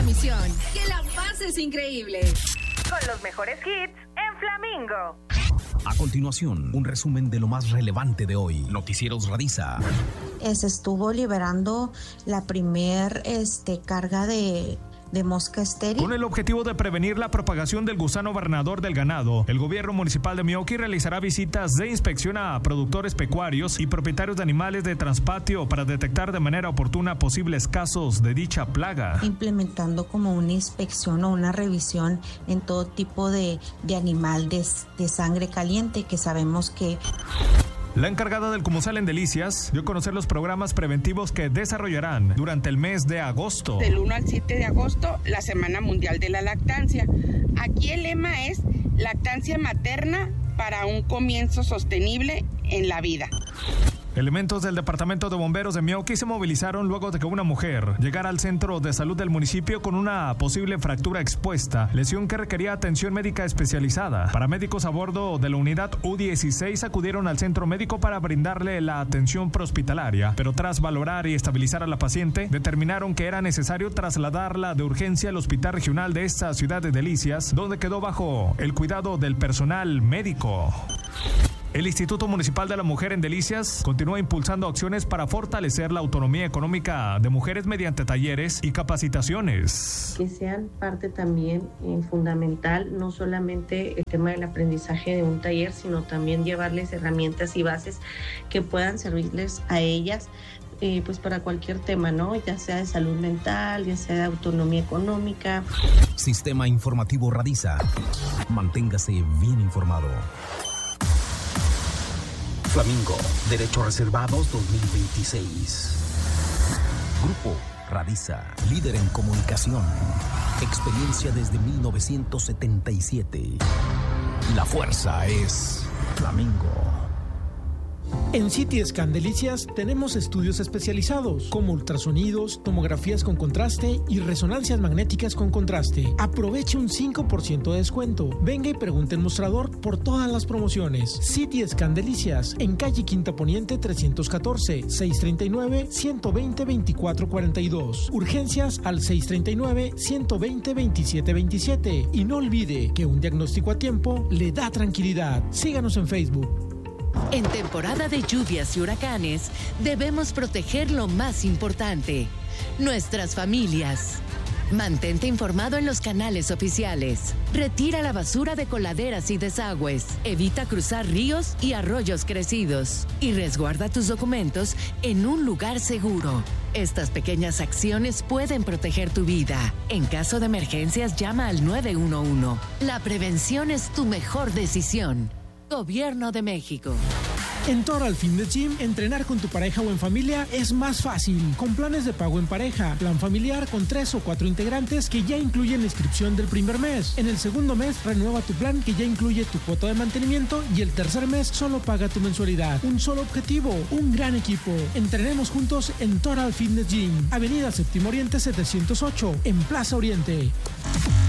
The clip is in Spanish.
misión. Que la pases increíble. Con los mejores hits en Flamingo. A continuación, un resumen de lo más relevante de hoy. Noticieros Radiza. Se estuvo liberando la primer carga de mosca estéril. Con el objetivo de prevenir la propagación del gusano barrenador del ganado, el gobierno municipal de Meoqui realizará visitas de inspección a productores pecuarios y propietarios de animales de transpatio para detectar de manera oportuna posibles casos de dicha plaga. Implementando como una inspección o una revisión en todo tipo de animal de sangre caliente, que sabemos que... La encargada del Comuzal en Delicias dio a conocer los programas preventivos que desarrollarán durante el mes de agosto. Del 1 al 7 de agosto, la Semana Mundial de la Lactancia. Aquí el lema es lactancia materna para un comienzo sostenible en la vida. Elementos del Departamento de Bomberos de Meoqui se movilizaron luego de que una mujer llegara al centro de salud del municipio con una posible fractura expuesta, lesión que requería atención médica especializada. Paramédicos a bordo de la unidad U16 acudieron al centro médico para brindarle la atención prehospitalaria, pero tras valorar y estabilizar a la paciente, determinaron que era necesario trasladarla de urgencia al hospital regional de esta ciudad de Delicias, donde quedó bajo el cuidado del personal médico. El Instituto Municipal de la Mujer en Delicias continúa impulsando acciones para fortalecer la autonomía económica de mujeres mediante talleres y capacitaciones. Que sean parte también fundamental, no solamente el tema del aprendizaje de un taller, sino también llevarles herramientas y bases que puedan servirles a ellas pues para cualquier tema, ¿no? Ya sea de salud mental, ya sea de autonomía económica. Sistema Informativo Radiza. Manténgase bien informado. Flamingo, Derechos Reservados 2026. Grupo Radiza, líder en comunicación. Experiencia desde 1977. La fuerza es Flamingo. En CT Scan Delicias tenemos estudios especializados como ultrasonidos, tomografías con contraste y resonancias magnéticas con contraste. Aproveche un 5% de descuento. Venga y pregunte en mostrador por todas las promociones. CT Scan Delicias en calle Quinta Poniente 314, 639-120-2442. Urgencias al 639-120-2727. Y no olvide que un diagnóstico a tiempo le da tranquilidad. Síganos en Facebook. En temporada de lluvias y huracanes, debemos proteger lo más importante, nuestras familias. Mantente informado en los canales oficiales. Retira la basura de coladeras y desagües. Evita cruzar ríos y arroyos crecidos. Y resguarda tus documentos en un lugar seguro. Estas pequeñas acciones pueden proteger tu vida. En caso de emergencias, llama al 911. La prevención es tu mejor decisión. Gobierno de México. En Total Fitness Gym, entrenar con tu pareja o en familia es más fácil. Con planes de pago en pareja, plan familiar con 3 o 4 integrantes que ya incluyen la inscripción del primer mes. En el segundo mes, renueva tu plan que ya incluye tu cuota de mantenimiento y el tercer mes solo paga tu mensualidad. Un solo objetivo, un gran equipo. Entrenemos juntos en Total Fitness Gym. Avenida Séptimo Oriente 708, en Plaza Oriente.